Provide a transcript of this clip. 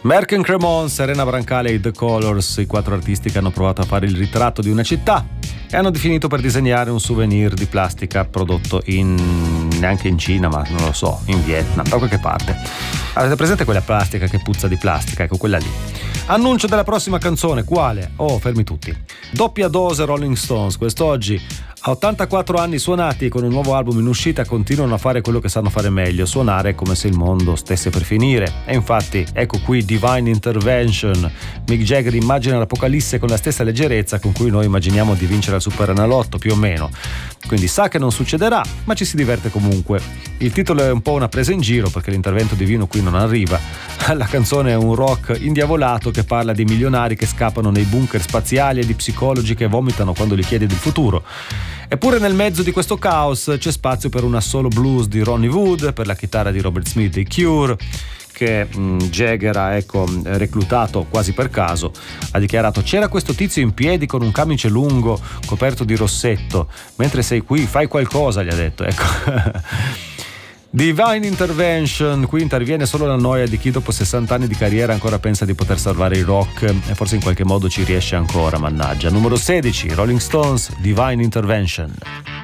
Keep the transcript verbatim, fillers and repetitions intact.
Merck Cremon, Serena Brancale e The Colors, i quattro artisti che hanno provato a fare il ritratto di una città e hanno finito per disegnare un souvenir di plastica prodotto in neanche in Cina, ma non lo so, in Vietnam, da qualche parte. Avete presente quella plastica che puzza di plastica? Ecco, quella lì. Annuncio della prossima canzone, quale? Oh, fermi tutti. Doppia dose Rolling Stones, quest'oggi a ottantaquattro anni suonati e con un nuovo album in uscita continuano a fare quello che sanno fare meglio, suonare come se il mondo stesse per finire. E infatti ecco qui Divine Intervention. Mick Jagger immagina l'apocalisse con la stessa leggerezza con cui noi immaginiamo di vincere al Superenalotto, più o meno. Quindi sa che non succederà, ma ci si diverte comunque. Il titolo è un po' una presa in giro perché l'intervento divino qui non arriva. La canzone è un rock indiavolato che parla di milionari che scappano nei bunker spaziali e di psicologi che vomitano quando gli chiedi del futuro. Eppure nel mezzo di questo caos c'è spazio per un assolo blues di Ronnie Wood, per la chitarra di Robert Smith dei Cure, che mh, Jagger ha ecco, reclutato quasi per caso. Ha dichiarato: c'era questo tizio in piedi con un camice lungo coperto di rossetto, mentre sei qui fai qualcosa, gli ha detto, ecco. Divine Intervention, qui interviene solo la noia di chi dopo sessanta anni di carriera ancora pensa di poter salvare il rock e forse in qualche modo ci riesce ancora, mannaggia. Numero sedici, Rolling Stones, Divine Intervention.